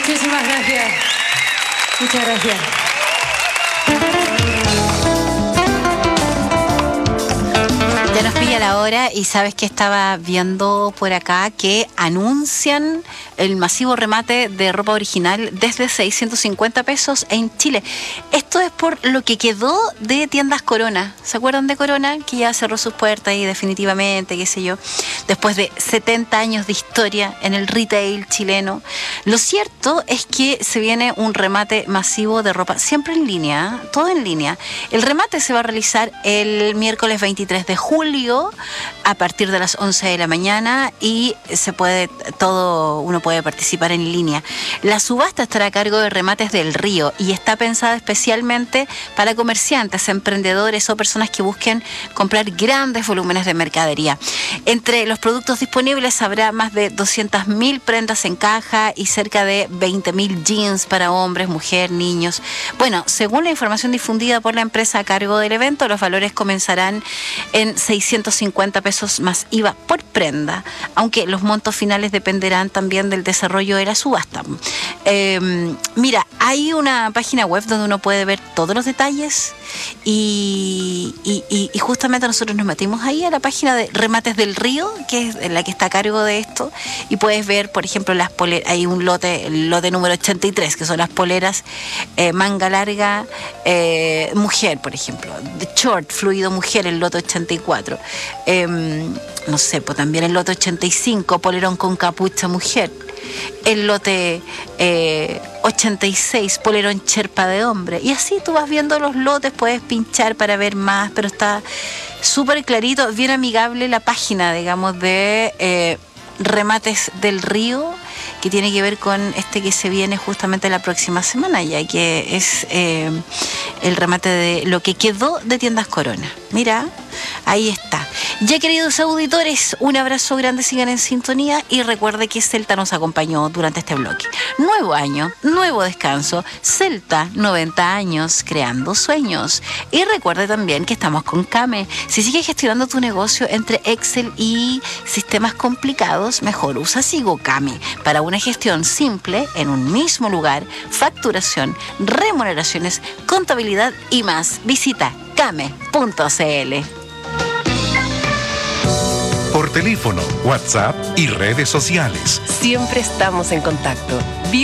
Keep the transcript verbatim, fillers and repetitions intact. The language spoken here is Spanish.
Muchísimas gracias. Muchas gracias. Ya nos pilla la hora y sabes que estaba viendo por acá que anuncian el masivo remate de ropa original desde seiscientos cincuenta pesos en Chile. Esto es por lo que quedó de tiendas Corona. ¿Se acuerdan de Corona? Que ya cerró sus puertas y definitivamente, qué sé yo, después de setenta años de historia en el retail chileno. Lo cierto es que se viene un remate masivo de ropa, siempre en línea, ¿eh? Todo en línea. El remate se va a realizar el miércoles veintitrés de julio a partir de las once de la mañana y se puede, todo, uno puede participar en línea. La subasta estará a cargo de Remates del Río y está pensada especialmente para comerciantes, emprendedores o personas que busquen comprar grandes volúmenes de mercadería. Entre los productos disponibles habrá más de doscientas mil prendas en caja y cerca de veinte mil jeans para hombres, mujeres, niños. Bueno, según la información difundida por la empresa a cargo del evento, los valores comenzarán en seiscientos cincuenta pesos más I V A por prenda, aunque los montos finales dependerán también del desarrollo de la subasta. Eh, mira, hay una página web donde uno puede ver todos los detalles y, y, y, y justamente nosotros nos metimos ahí a la página de Remates del Río, que es la que está a cargo de esto, y puedes ver, por ejemplo, las poleras. Hay un lote, el lote número ochenta y tres, que son las poleras eh, manga larga, eh, mujer, por ejemplo, de short, fluido mujer, el lote ochenta y cuatro. Eh, no sé, pues también el lote ochenta y cinco, polerón con capucha mujer. El lote eh, ochenta y seis, polerón cherpa de hombre. Y así tú vas viendo los lotes, puedes pinchar para ver más, pero está súper clarito, bien amigable la página, digamos, de eh, Remates del Río, que tiene que ver con este que se viene justamente la próxima semana, ya que es eh, el remate de lo que quedó de tiendas Corona. Mira, ahí está. Ya, queridos auditores, un abrazo grande, sigan en sintonía y recuerde que Celta nos acompañó durante este bloque. Nuevo año, nuevo descanso, Celta, noventa años, creando sueños. Y recuerde también que estamos con Came. Si sigues gestionando tu negocio entre Excel y sistemas complicados, mejor usa Sigo Came para una gestión simple en un mismo lugar, facturación, remuneraciones, contabilidad y más. Visita came punto c l. Por teléfono, WhatsApp y redes sociales. Siempre estamos en contacto.